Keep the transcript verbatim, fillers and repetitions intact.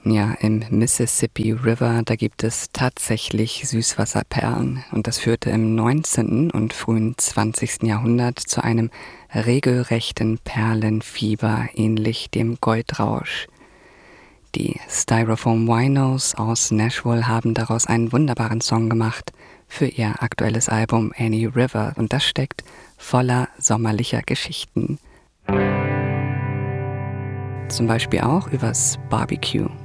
Ja, im Mississippi River, da gibt es tatsächlich Süßwasserperlen und das führte im neunzehnten und frühen zwanzigsten Jahrhundert zu einem regelrechten Perlenfieber, ähnlich dem Goldrausch. Die Styrofoam Winos aus Nashville haben daraus einen wunderbaren Song gemacht für ihr aktuelles Album Any River und das steckt voller sommerlicher Geschichten. Zum Beispiel auch übers Barbecue.